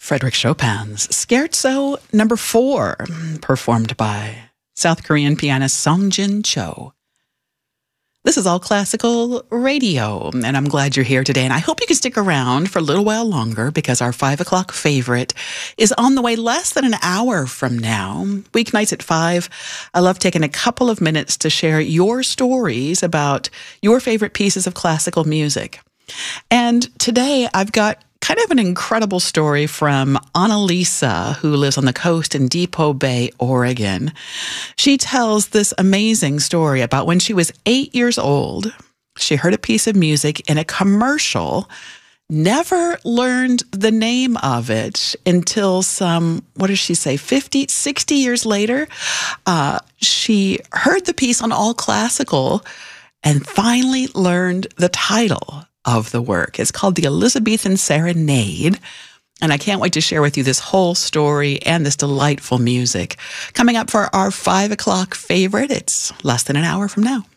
Frédéric Chopin's Scherzo Number 4, performed by South Korean pianist Songjin Cho. This is All Classical Radio, and I'm glad you're here today. And I hope you can stick around for a little while longer because our 5 o'clock favorite is on the way less than an hour from now. Weeknights at 5. I love taking a couple of minutes to share your stories about your favorite pieces of classical music. And today I've got kind of an incredible story from Annalisa, who lives on the coast in Depot Bay, Oregon. She tells this amazing story about when she was 8 years old. She heard a piece of music in a commercial, never learned the name of it until some, 60 years later. She heard the piece on All Classical and finally learned the title of the work. It's called The Elizabethan Serenade, and I can't wait to share with you this whole story and this delightful music. Coming up for our 5 o'clock favorite, it's less than an hour from now.